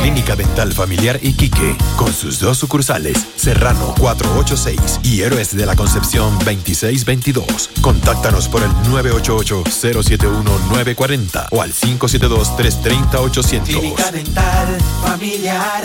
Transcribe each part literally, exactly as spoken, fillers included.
Clínica Dental Familiar Iquique, con sus dos sucursales, Serrano cuatrocientos ochenta y seis y Héroes de la Concepción veintiséis veintidós. Contáctanos por el nueve ocho ocho, cero siete uno, nueve cuatro cero o al cinco siete dos, tres tres cero, ocho cero cero. Clínica Dental Familiar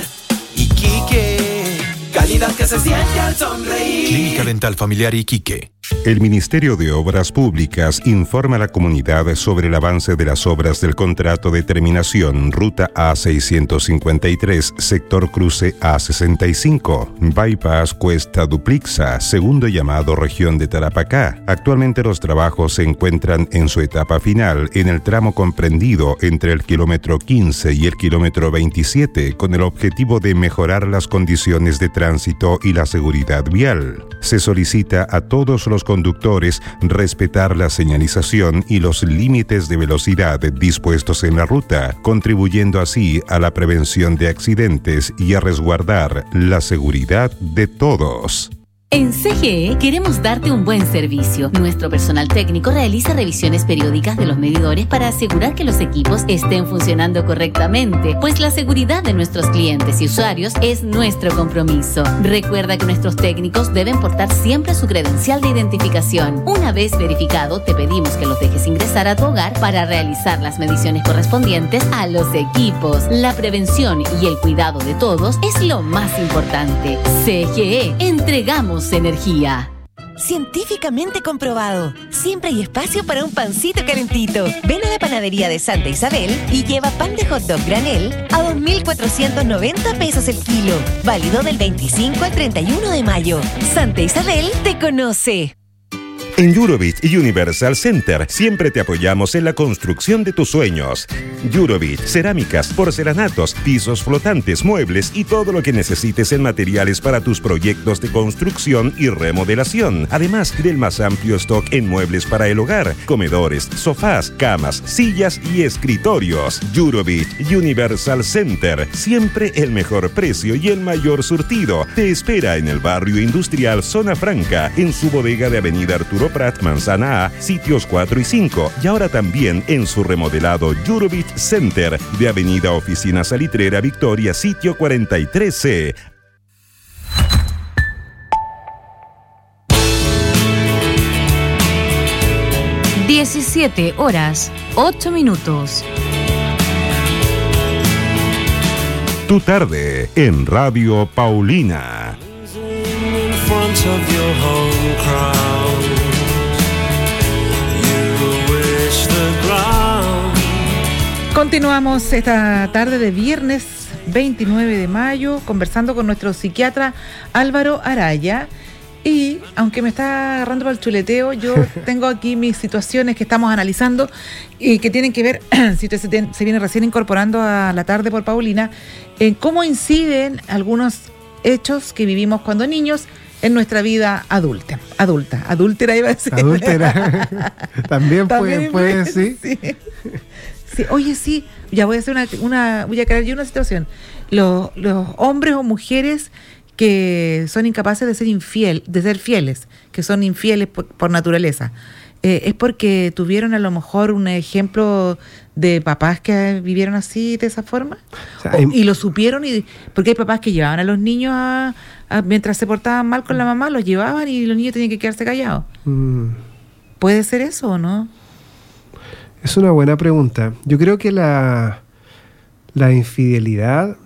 Iquique, calidad que se siente al sonreír. Clínica Dental Familiar Iquique. El Ministerio de Obras Públicas informa a la comunidad sobre el avance de las obras del contrato de terminación Ruta A seiscientos cincuenta y tres, sector cruce A sesenta y cinco, Bypass Cuesta Duplixa, segundo llamado región de Tarapacá. Actualmente los trabajos se encuentran en su etapa final en el tramo comprendido entre el kilómetro quince y el kilómetro veintisiete, con el objetivo de mejorar las condiciones de tránsito y la seguridad vial. Se solicita a todos los conductores respetar la señalización y los límites de velocidad dispuestos en la ruta, contribuyendo así a la prevención de accidentes y a resguardar la seguridad de todos. En C G E queremos darte un buen servicio. Nuestro personal técnico realiza revisiones periódicas de los medidores para asegurar que los equipos estén funcionando correctamente, pues la seguridad de nuestros clientes y usuarios es nuestro compromiso. Recuerda que nuestros técnicos deben portar siempre su credencial de identificación. Una vez verificado, te pedimos que los dejes ingresar a tu hogar para realizar las mediciones correspondientes a los equipos. La prevención y el cuidado de todos es lo más importante. C G E, entregamos energía. Científicamente comprobado. Siempre hay espacio para un pancito calentito. Ven a la panadería de Santa Isabel y lleva pan de hot dog granel a dos mil cuatrocientos noventa pesos el kilo. Válido del veinticinco al treinta y uno de mayo. Santa Isabel te conoce. En Eurovit Universal Center siempre te apoyamos en la construcción de tus sueños. Eurovit, cerámicas, porcelanatos, pisos flotantes, muebles y todo lo que necesites en materiales para tus proyectos de construcción y remodelación. Además del más amplio stock en muebles para el hogar, comedores, sofás, camas, sillas y escritorios. Eurovit Universal Center, siempre el mejor precio y el mayor surtido. Te espera en el barrio industrial Zona Franca, en su bodega de Avenida Arturo Prat, Manzana A, sitios cuatro y cinco, y ahora también en su remodelado Eurovit Center de Avenida Oficina Salitrera Victoria, sitio cuarenta y tres C. diecisiete horas, ocho minutos. Tu tarde en Radio Paulina. Continuamos esta tarde de viernes veintinueve de mayo conversando con nuestro psiquiatra Álvaro Araya. Y aunque me está agarrando para el chuleteo, yo tengo aquí mis situaciones que estamos analizando y que tienen que ver, si usted se, ten, se viene recién incorporando a la tarde por Paulina, en cómo inciden algunos hechos que vivimos cuando niños en nuestra vida adulta. Adulta, adúltera iba a decir. Adúltera. También, También puede, puede sí. sí. Sí, oye, sí, ya voy a hacer una, una voy a crear yo una situación. Los, los hombres o mujeres que son incapaces de ser infiel, de ser fieles, que son infieles por, por naturaleza, eh, es porque tuvieron a lo mejor un ejemplo de papás que vivieron así, de esa forma, o sea, hay... o, y lo supieron, y porque hay papás que llevaban a los niños a, a, mientras se portaban mal con la mamá, los llevaban y los niños tenían que quedarse callados. Mm. ¿Puede ser eso o no? Es una buena pregunta. Yo creo que la, la infidelidad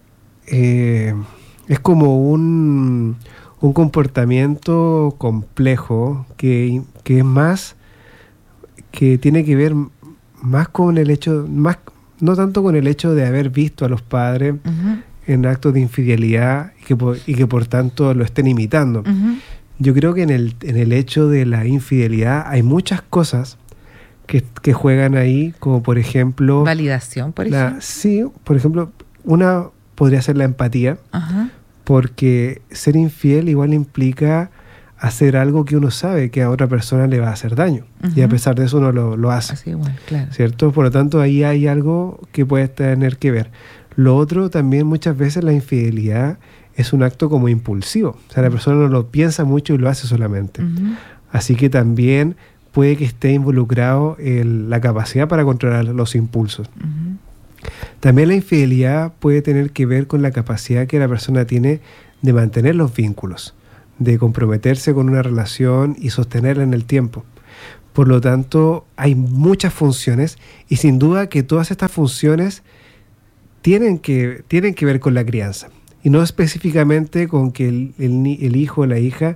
eh, es como un, un comportamiento complejo que, que es más, que tiene que ver más con el hecho, más no tanto con el hecho de haber visto a los padres uh-huh. en actos de infidelidad y que por, y que por tanto lo estén imitando. Uh-huh. Yo creo que en el, en el hecho de la infidelidad hay muchas cosas Que, que juegan ahí, como por ejemplo... Validación, por ejemplo. La, sí, por ejemplo, una podría ser la empatía, Ajá. porque ser infiel igual implica hacer algo que uno sabe que a otra persona le va a hacer daño, uh-huh. y a pesar de eso uno lo, lo hace. Así igual, claro. ¿Cierto? Por lo tanto, ahí hay algo que puede tener que ver. Lo otro, también muchas veces la infidelidad es un acto como impulsivo. O sea, la persona no lo piensa mucho y lo hace solamente. Uh-huh. Así que también puede que esté involucrado el, la capacidad para controlar los impulsos. Uh-huh. También la infidelidad puede tener que ver con la capacidad que la persona tiene de mantener los vínculos, de comprometerse con una relación y sostenerla en el tiempo. Por lo tanto, hay muchas funciones y sin duda que todas estas funciones tienen que, tienen que ver con la crianza. Y no específicamente con que el, el, el hijo o la hija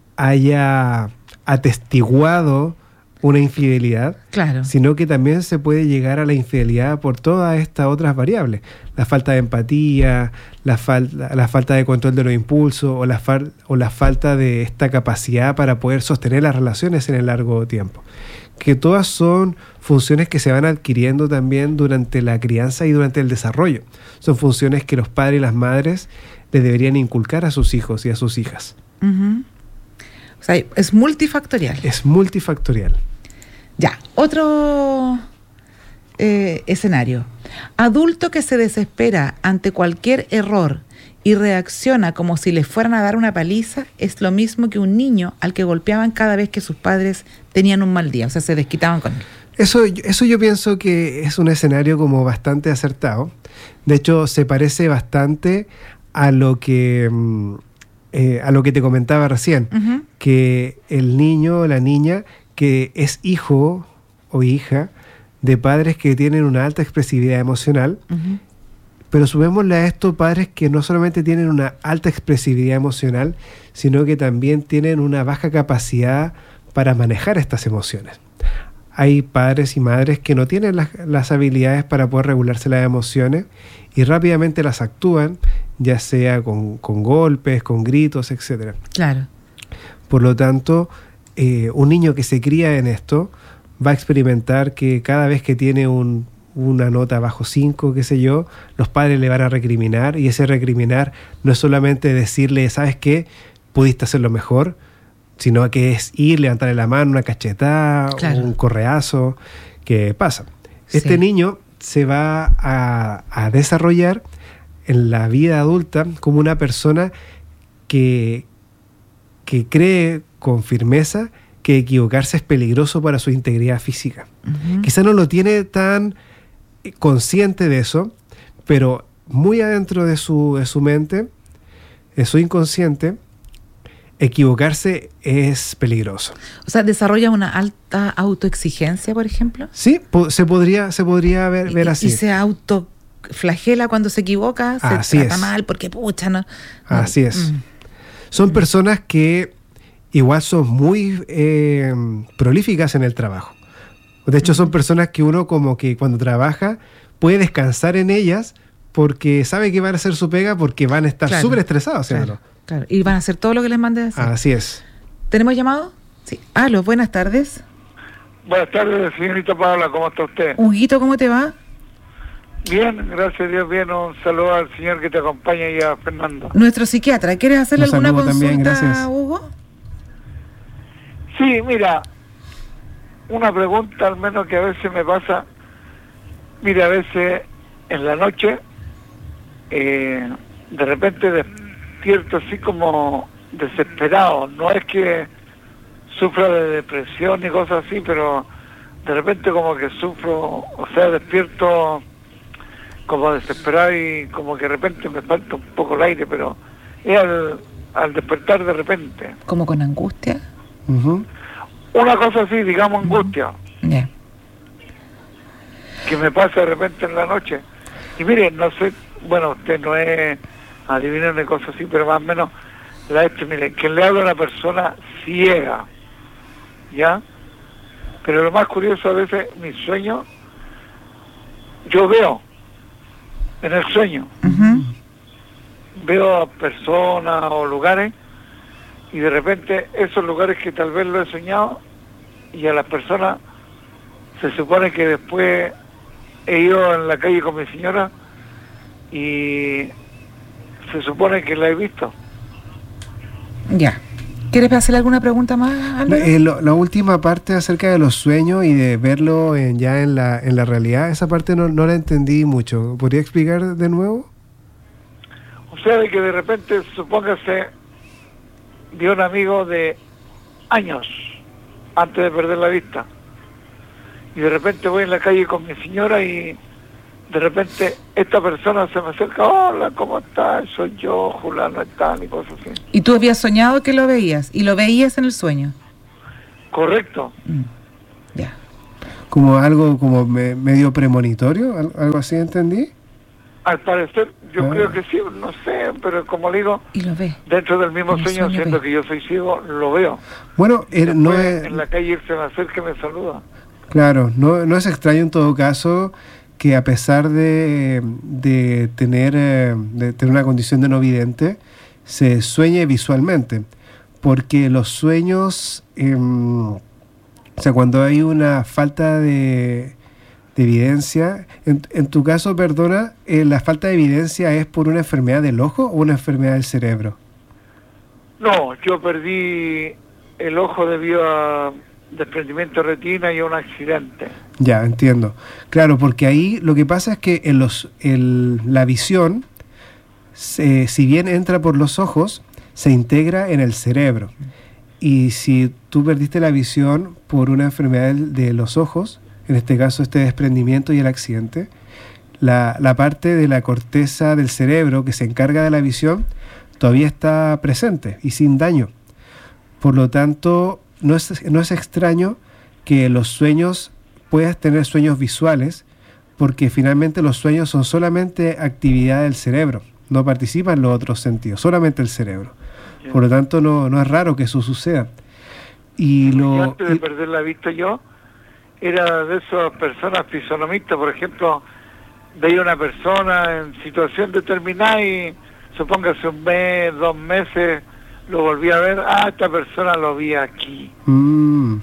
haya atestiguado una infidelidad, claro, sino que también se puede llegar a la infidelidad por todas estas otras variables. La falta de empatía, la, falta, la falta de control de los impulsos o la, fal, o la falta de esta capacidad para poder sostener las relaciones en el largo tiempo. Que todas son funciones que se van adquiriendo también durante la crianza y durante el desarrollo. Son funciones que los padres y las madres le deberían inculcar a sus hijos y a sus hijas. Uh-huh. O sea, es multifactorial. Es multifactorial. Ya, otro eh, escenario. Adulto que se desespera ante cualquier error y reacciona como si le fueran a dar una paliza es lo mismo que un niño al que golpeaban cada vez que sus padres tenían un mal día, o sea, se desquitaban con él. Eso, eso yo pienso que es un escenario como bastante acertado. De hecho, se parece bastante a lo que... Eh, a lo que te comentaba recién, uh-huh. que el niño o la niña que es hijo o hija de padres que tienen una alta expresividad emocional, uh-huh. pero sumémosle a esto padres que no solamente tienen una alta expresividad emocional, sino que también tienen una baja capacidad para manejar estas emociones. Hay padres y madres que no tienen las, las habilidades para poder regularse las emociones y rápidamente las actúan, ya sea con, con golpes, con gritos, etcétera. Claro. Por lo tanto, eh, un niño que se cría en esto va a experimentar que cada vez que tiene un, una nota bajo cinco, qué sé yo, los padres le van a recriminar, y ese recriminar no es solamente decirle, ¿sabes qué? Pudiste hacerlo mejor, sino que es ir, levantarle la mano, una cachetada, claro. un correazo, que pasa. Sí. Este niño se va a, a desarrollar en la vida adulta como una persona que, que cree con firmeza que equivocarse es peligroso para su integridad física. Uh-huh. Quizá no lo tiene tan consciente de eso, pero muy adentro de su, de su mente, de su inconsciente, equivocarse es peligroso. O sea, ¿desarrolla una alta autoexigencia, por ejemplo? Sí, po- se podría, se podría ver, ver así. Y se autoflagela cuando se equivoca, se así trata es. mal porque pucha, ¿no? Así no. es. Mm. Son personas que igual son muy eh, prolíficas en el trabajo. De hecho, son personas que uno como que cuando trabaja puede descansar en ellas porque sabe que van a hacer su pega porque van a estar claro, súper estresados. Claro, claro. Y van a hacer todo lo que les mande a hacer. Así es. ¿Tenemos llamado? Sí. Aló, buenas tardes. Buenas tardes, señorita Paula, ¿cómo está usted? Huguito, ¿cómo te va? Bien, gracias a Dios, bien. Un saludo al señor que te acompaña y a Fernando. Nuestro psiquiatra, ¿quieres hacerle Un alguna saludo consulta, también, gracias. Hugo? Sí, mira, una pregunta al menos que a veces me pasa. Mira, a veces en la noche, eh, de repente despierto así como desesperado. No es que sufra de depresión ni cosas así, pero de repente como que sufro, o sea, despierto como desesperado y como que de repente me falta un poco el aire, pero es al, al despertar de repente. ¿Como con angustia? Uh-huh. Una cosa así, digamos, angustia. Yeah. Que me pasa de repente en la noche. Y mire, no sé, bueno, usted no es adivinar ni cosas así, pero más o menos la este, mire, que le habla a una persona ciega, ¿ya? Pero lo más curioso a veces, mis sueños, yo veo, en el sueño, Uh-huh. veo a personas o lugares, y de repente esos lugares que tal vez lo he soñado, y a las personas se supone que después he ido en la calle con mi señora y se supone que la he visto. Ya. ¿Quieres hacerle alguna pregunta más, Álvaro? Eh, lo, la última parte acerca de los sueños y de verlo en, ya en la, en la realidad, esa parte no, no la entendí mucho. ¿Podría explicar de nuevo? O sea, de que de repente, supóngase, vi un amigo de años antes de perder la vista. Y de repente voy en la calle con mi señora y de repente esta persona se me acerca, hola, ¿cómo estás? Soy yo, fulano está, y cosas así. ¿Y tú habías soñado que lo veías? ¿Y lo veías en el sueño? Correcto. Mm. Ya. Como algo como me, medio premonitorio, al- algo así, ¿entendí? Al parecer, yo Ah. creo que sí, no sé, pero como le digo, Y lo ve. dentro del mismo En el sueño, sueño siendo ve. que yo soy ciego, lo veo. Bueno, er- no Después, es... en la calle él se me acerca y me saluda. Claro, no, no es extraño en todo caso que a pesar de, de, tener, eh, de tener una condición de no vidente, se sueñe visualmente, porque los sueños, eh, o sea, cuando hay una falta de, de evidencia, en, en tu caso, perdona, eh, ¿la falta de evidencia es por una enfermedad del ojo o una enfermedad del cerebro? No, yo perdí el ojo debido a desprendimiento de retina y a un accidente. Ya, entiendo. Claro, porque ahí lo que pasa es que en los, el, la visión, se- si bien entra por los ojos, se integra en el cerebro. Y si tú perdiste la visión por una enfermedad del- de los ojos, en este caso este desprendimiento y el accidente, la, la parte de la corteza del cerebro que se encarga de la visión todavía está presente y sin daño. Por lo tanto, no es, no es extraño que los sueños puedas tener sueños visuales, porque finalmente los sueños son solamente actividad del cerebro, no participan los otros sentidos, solamente el cerebro. Por lo tanto, no, no es raro que eso suceda. Y Y lo antes de y- perder la vista yo, era de esas personas fisonomistas, por ejemplo, veía una persona en situación determinada y supóngase un mes, dos meses, lo volví a ver, ah, esta persona lo vi aquí. Mm.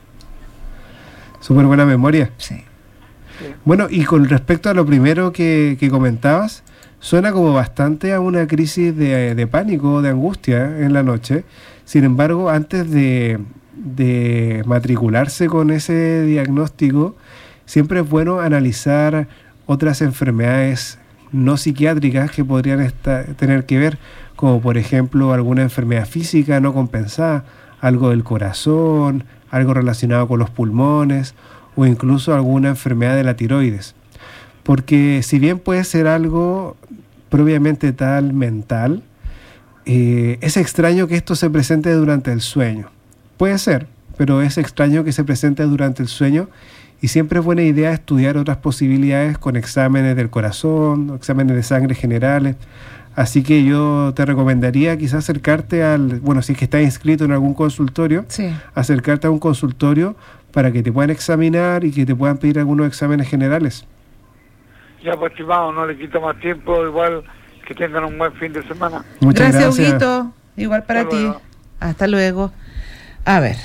Súper buena memoria. Sí. Bueno, y con respecto a lo primero que, que comentabas, suena como bastante a una crisis de, de pánico, de angustia en la noche. Sin embargo, antes de, de matricularse con ese diagnóstico, siempre es bueno analizar otras enfermedades no psiquiátricas que podrían estar, tener que ver, como por ejemplo alguna enfermedad física no compensada, algo del corazón, algo relacionado con los pulmones o incluso alguna enfermedad de la tiroides. Porque si bien puede ser algo propiamente tal mental, eh, es extraño que esto se presente durante el sueño. Puede ser, pero es extraño que se presente durante el sueño y siempre es buena idea estudiar otras posibilidades con exámenes del corazón, exámenes de sangre generales. Así que yo te recomendaría quizás acercarte al, bueno, si es que estás inscrito en algún consultorio, Sí. acercarte a un consultorio para que te puedan examinar y que te puedan pedir algunos exámenes generales. Ya pues, estimado, no le quito más tiempo, igual que tengan un buen fin de semana. Muchas Gracias, gracias. Huguito. Igual para Hasta ti. luego. Hasta luego. A ver.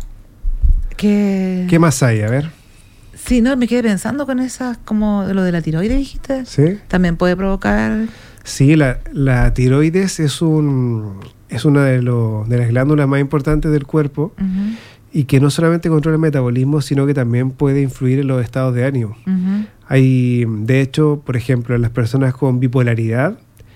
¿Qué? ¿Qué más hay? A ver. Sí, no, me quedé pensando con esas, como de lo de la tiroides, dijiste. ¿Sí? También puede provocar. Sí, la, la tiroides es un es una de, lo- de las glándulas más importantes del cuerpo Ujú, y que no solamente controla el metabolismo, sino que también puede influir en los estados de ánimo. ujú. Hay, de hecho, por ejemplo, en las personas con bipolaridad,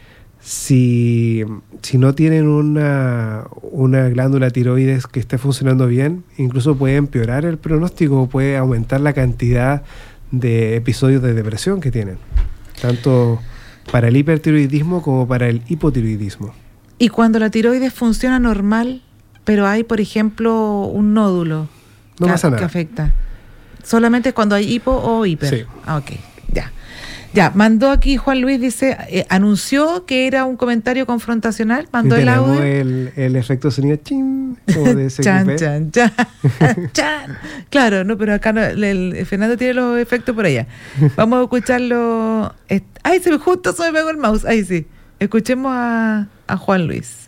si, si no tienen una, una glándula tiroides que esté funcionando bien, incluso puede empeorar el pronóstico o puede aumentar la cantidad de episodios de depresión que tienen, tanto para el hipertiroidismo como para el hipotiroidismo. Y cuando la tiroides funciona normal, pero hay, por ejemplo, un nódulo No que, pasa nada. que afecta. Solamente cuando hay hipo o hiper. Sí. Ah, ok, ya. Ya, mandó aquí Juan Luis, dice, eh, anunció que era un comentario confrontacional, mandó Y el tenemos audio. el, el efecto sonido chin, como de Chan, S Q P. chan, chan, chan. Claro, no, pero acá no, el, el Fernando tiene los efectos por allá. Vamos a escucharlo. est- Ay, se me justo se me pegó el mouse. Ahí sí. Escuchemos a, a Juan Luis.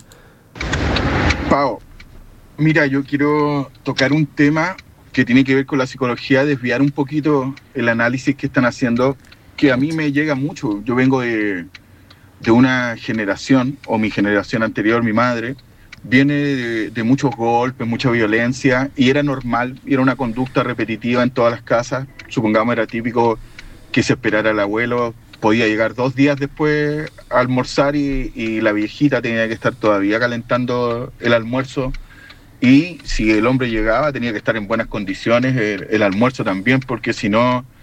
Pao, mira, yo quiero tocar un tema que tiene que ver con la psicología, desviar un poquito el análisis que están haciendo, que a mí me llega mucho. Yo vengo de, de una generación, o mi generación anterior, mi madre, viene de, de muchos golpes, mucha violencia, y era normal, y era una conducta repetitiva en todas las casas. Supongamos era típico que se esperara al abuelo, podía llegar dos días después a almorzar y, y la viejita tenía que estar todavía calentando el almuerzo, y si el hombre llegaba tenía que estar en buenas condiciones el, el almuerzo también, porque si no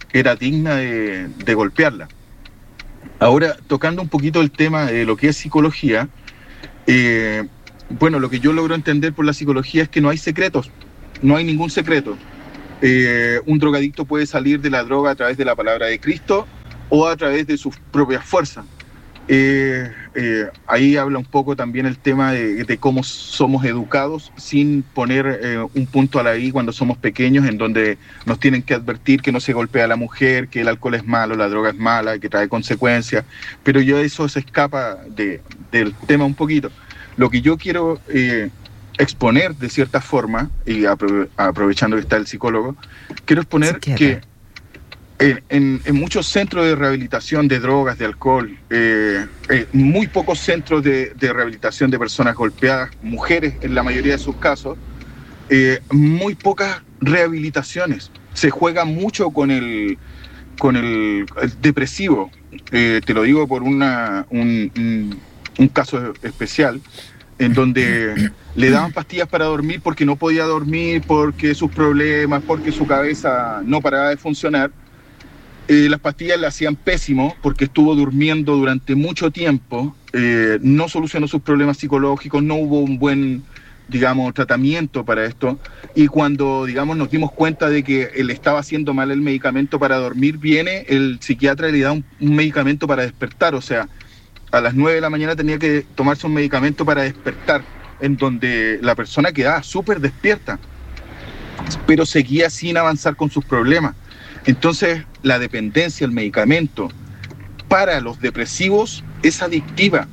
era digna de, de golpearla. Ahora, tocando un poquito el tema de lo que es psicología, eh, bueno, lo que yo logro entender por la psicología es que no hay secretos, no hay ningún secreto. Eh, un drogadicto puede salir de la droga a través de la palabra de Cristo o a través de sus propias fuerzas. Eh, eh, ahí habla un poco también el tema de, de cómo somos educados sin poner eh, un punto a la I cuando somos pequeños, en donde nos tienen que advertir que no se golpea a la mujer, que el alcohol es malo, la droga es mala, que trae consecuencias, pero ya eso se escapa de, del tema un poquito. Lo que yo quiero eh, exponer de cierta forma, y aprove- aprovechando que está el psicólogo, quiero exponer que En, en, en muchos centros de rehabilitación de drogas, de alcohol, eh, eh, muy pocos centros de, de rehabilitación de personas golpeadas, mujeres en la mayoría de sus casos, eh, muy pocas rehabilitaciones. Se juega mucho con el, con el, el depresivo. Eh, te lo digo por una, un, un, un caso especial, en donde le daban pastillas para dormir porque no podía dormir, porque sus problemas, porque su cabeza no paraba de funcionar. Eh, las pastillas le hacían pésimo porque estuvo durmiendo durante mucho tiempo, eh, no solucionó sus problemas psicológicos, no hubo un buen, digamos, tratamiento para esto, y cuando, digamos, nos dimos cuenta de que él estaba haciendo mal el medicamento para dormir, viene el psiquiatra y le da un, un medicamento para despertar, o sea, a las nueve de la mañana tenía que tomarse un medicamento para despertar, en donde la persona quedaba súper despierta, pero seguía sin avanzar con sus problemas. Entonces, la dependencia al medicamento para los depresivos es adictiva.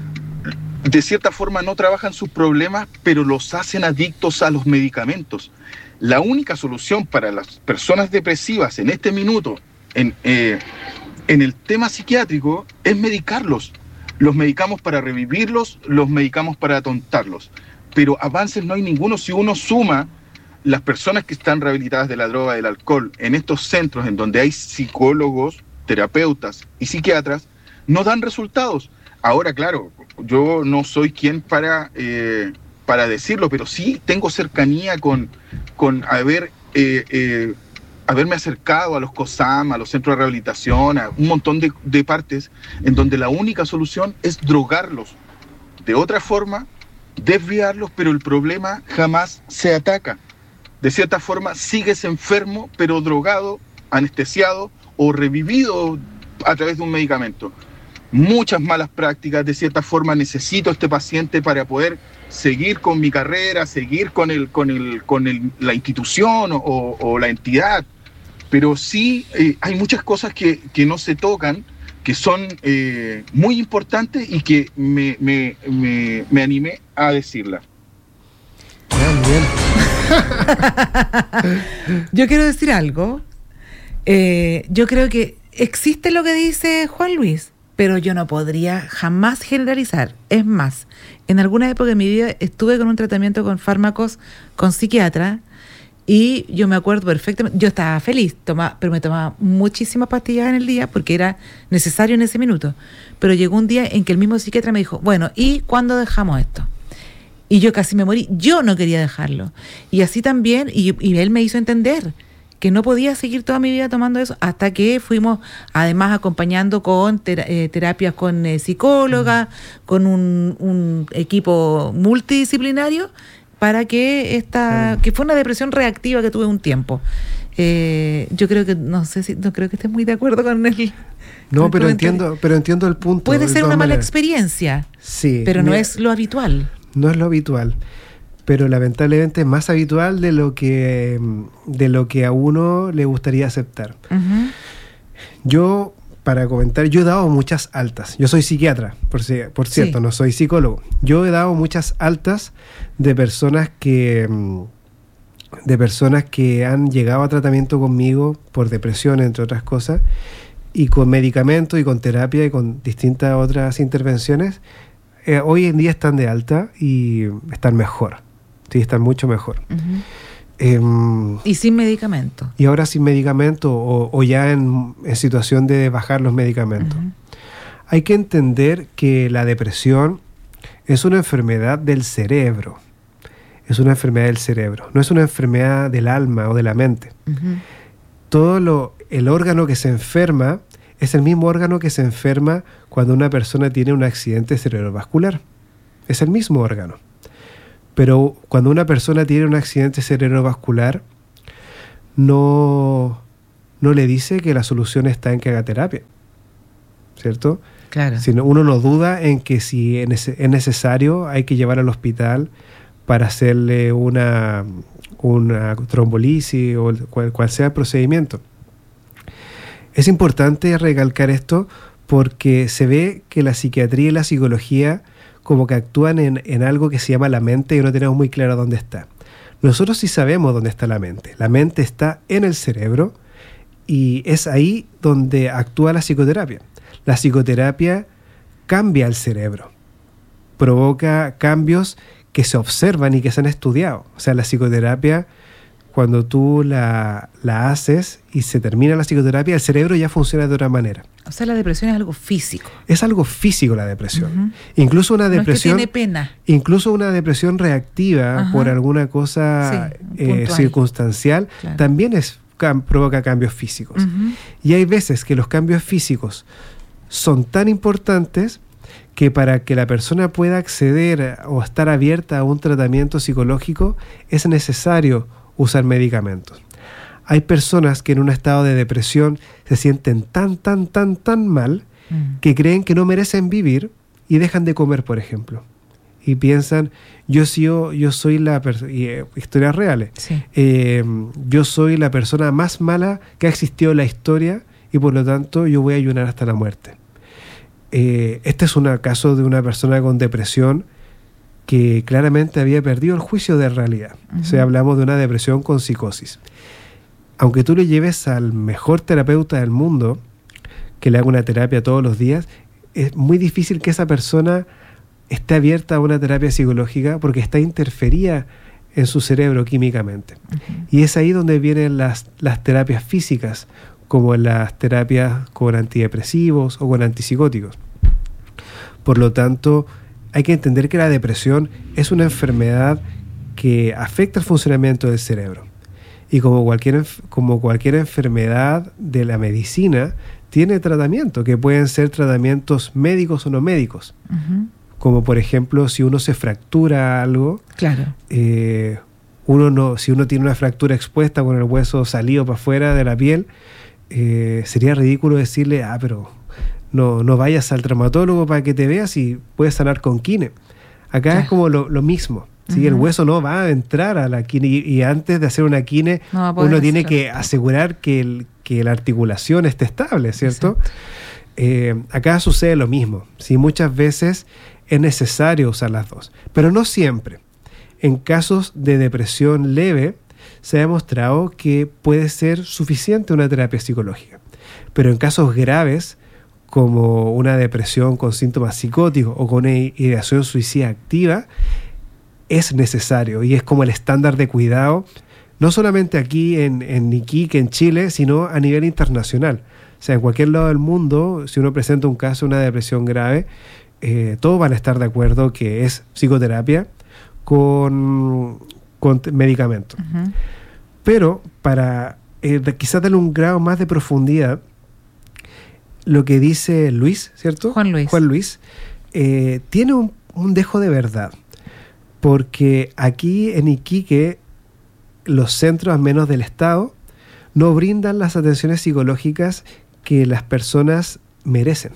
De cierta forma no trabajan sus problemas, pero los hacen adictos a los medicamentos. La única solución para las personas depresivas en este minuto, en, eh, en el tema psiquiátrico, es medicarlos. Los medicamos para revivirlos, los medicamos para atontarlos. Pero avances no hay ninguno si uno suma las personas que están rehabilitadas de la droga, del alcohol, en estos centros en donde hay psicólogos, terapeutas y psiquiatras, no dan resultados. Ahora, claro, yo no soy quien para, eh, para decirlo, pero sí tengo cercanía con, con haber, eh, eh, haberme acercado a los COSAM, a los centros de rehabilitación, a un montón de, de partes en donde la única solución es drogarlos. De otra forma, desviarlos, pero el problema jamás se ataca. De cierta forma, sigues enfermo, pero drogado, anestesiado o revivido a través de un medicamento. Muchas malas prácticas, de cierta forma, necesito a este paciente para poder seguir con mi carrera, seguir con, el, con, el, con el, la institución o, o la entidad. Pero sí eh, hay muchas cosas que, que no se tocan, que son eh, muy importantes y que me, me, me, me animé a decirlas. Bien, bien. Yo quiero decir algo. Eh, yo creo que existe lo que dice Juan Luis, pero yo no podría jamás generalizar. Es más, en alguna época de mi vida estuve con un tratamiento con fármacos con psiquiatra y yo me acuerdo perfectamente, yo estaba feliz, toma, pero me tomaba muchísimas pastillas en el día porque era necesario en ese minuto. Pero llegó un día en que el mismo psiquiatra me dijo, bueno, ¿y cuándo dejamos esto? Y yo casi me morí. Yo no quería dejarlo. Y así también, y, y él me hizo entender que no podía seguir toda mi vida tomando eso, hasta que fuimos además acompañando con ter, eh, terapias con eh, psicóloga, mm. con un, un equipo multidisciplinario, para que esta, mm. que fue una depresión reactiva que tuve un tiempo. Eh, yo creo que, no sé si, no creo que estés muy de acuerdo con él. No, pero entiendo, pero entiendo el punto. Puede ser una mala experiencia, sí, pero no mira, es lo habitual. No es lo habitual, pero lamentablemente es más habitual de lo que, de lo que a uno le gustaría aceptar. Uh-huh. Yo, para comentar, yo he dado muchas altas. Yo soy psiquiatra, por, si, por cierto, sí. No soy psicólogo. Yo he dado muchas altas de personas que, de personas que han llegado a tratamiento conmigo por depresión, entre otras cosas, y con medicamentos y con terapia y con distintas otras intervenciones. Eh, hoy en día están de alta y están mejor, sí, están mucho mejor. Uh-huh. Eh, y sin medicamento. Y ahora sin medicamento o, o ya en, en situación de bajar los medicamentos. Uh-huh. Hay que entender que la depresión es una enfermedad del cerebro. Es una enfermedad del cerebro, no es una enfermedad del alma o de la mente. Uh-huh. Todo lo, el órgano que se enferma es el mismo órgano que se enferma cuando una persona tiene un accidente cerebrovascular. Es el mismo órgano. Pero cuando una persona tiene un accidente cerebrovascular, no, no le dice que la solución está en que haga terapia, ¿cierto? Claro. Sino uno no duda en que si es necesario hay que llevar al hospital para hacerle una, una trombolisis o cual, cual sea el procedimiento. Es importante recalcar esto porque se ve que la psiquiatría y la psicología como que actúan en, en algo que se llama la mente y no tenemos muy claro dónde está. Nosotros sí sabemos dónde está la mente. La mente está en el cerebro y es ahí donde actúa la psicoterapia. La psicoterapia cambia el cerebro, provoca cambios que se observan y que se han estudiado. O sea, la psicoterapia, cuando tú la, la haces y se termina la psicoterapia, el cerebro ya funciona de otra manera. O sea, la depresión es algo físico. Es algo físico la depresión. Uh-huh. Incluso una depresión... No es que tiene pena. Incluso una depresión reactiva uh-huh. por alguna cosa sí, eh, circunstancial, claro. también es, cam, provoca cambios físicos. Uh-huh. Y hay veces que los cambios físicos son tan importantes que para que la persona pueda acceder o estar abierta a un tratamiento psicológico es necesario usar medicamentos. Hay personas que en un estado de depresión se sienten tan, tan, tan, tan mal mm. que creen que no merecen vivir y dejan de comer, por ejemplo. Y piensan, yo, yo, yo soy la persona, eh, historias reales, sí. eh, yo soy la persona más mala que ha existido en la historia y por lo tanto yo voy a ayunar hasta la muerte. Eh, este es un caso de una persona con depresión que claramente había perdido el juicio de realidad. Uh-huh. O sea, hablamos de una depresión con psicosis. Aunque tú le lleves al mejor terapeuta del mundo, que le haga una terapia todos los días, es muy difícil que esa persona esté abierta a una terapia psicológica porque está interferida en su cerebro químicamente. Uh-huh. Y es ahí donde vienen las, las terapias físicas, como las terapias con antidepresivos o con antipsicóticos. Por lo tanto, hay que entender que la depresión es una enfermedad que afecta el funcionamiento del cerebro. Y como cualquier, como cualquier enfermedad de la medicina, tiene tratamiento, que pueden ser tratamientos médicos o no médicos. Uh-huh. Como por ejemplo, si uno se fractura algo, claro. eh, uno no, si uno tiene una fractura expuesta con el hueso salido para afuera de la piel, eh, sería ridículo decirle, ah, pero no, no vayas al traumatólogo para que te veas y puedes sanar con quine. Acá claro. es como lo, lo mismo. ¿Sí? Uh-huh. El hueso no va a entrar a la quine y, y antes de hacer una quine no uno tiene que asegurar que, el, que la articulación esté estable, ¿cierto? Eh, acá sucede lo mismo. ¿Sí? Muchas veces es necesario usar las dos, pero no siempre. En casos de depresión leve se ha demostrado que puede ser suficiente una terapia psicológica, pero en casos graves como una depresión con síntomas psicóticos o con una ideación suicida activa, es necesario y es como el estándar de cuidado, no solamente aquí en, en Iquique, en Chile, sino a nivel internacional. O sea, en cualquier lado del mundo, si uno presenta un caso de una depresión grave, eh, todos van a estar de acuerdo que es psicoterapia con, con medicamentos. Uh-huh. Pero para eh, quizás darle un grado más de profundidad, lo que dice Luis, ¿cierto? Juan Luis. Juan Luis, eh, tiene un, un dejo de verdad. Porque aquí en Iquique los centros, al menos del Estado, no brindan las atenciones psicológicas que las personas merecen.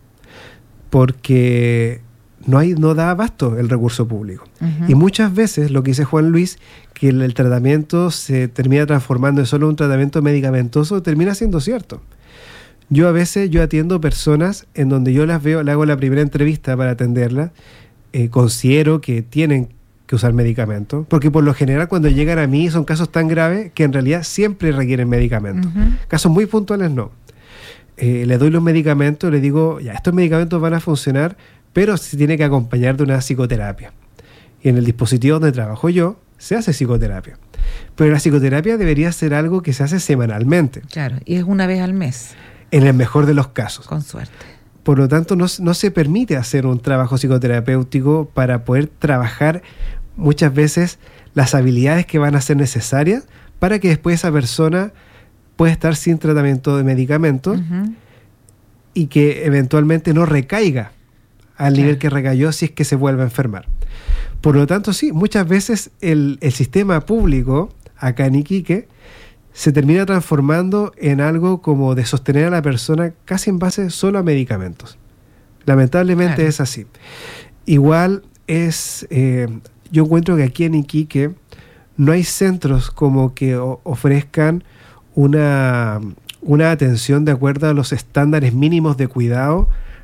Porque no hay, no da abasto el recurso público. Uh-huh. Y muchas veces, lo que dice Juan Luis, que el, el tratamiento se termina transformando en solo un tratamiento medicamentoso, termina siendo cierto. Yo a veces yo atiendo personas en donde yo las veo, le hago la primera entrevista para atenderlas, eh, considero que tienen que usar medicamentos, porque por lo general cuando llegan a mí son casos tan graves que en realidad siempre requieren medicamentos. Uh-huh. Casos muy puntuales no. Eh, le doy los medicamentos, le digo, ya, estos medicamentos van a funcionar, pero se tiene que acompañar de una psicoterapia. Y en el dispositivo donde trabajo yo, se hace psicoterapia. Pero la psicoterapia debería ser algo que se hace semanalmente. Claro, y es una vez al mes. En el mejor de los casos. Con suerte. Por lo tanto, no, no se permite hacer un trabajo psicoterapéutico para poder trabajar muchas veces las habilidades que van a ser necesarias para que después esa persona puede estar sin tratamiento de medicamentos Ujú. y que eventualmente no recaiga al Claro. nivel que recayó si es que se vuelve a enfermar. Por lo tanto, sí, muchas veces el, el sistema público, acá en Iquique, se termina transformando en algo como de sostener a la persona casi en base solo a medicamentos. Lamentablemente Claro. es así. Igual es, eh, yo encuentro que aquí en Iquique no hay centros como que o- ofrezcan una, una atención de acuerdo a los estándares mínimos de cuidado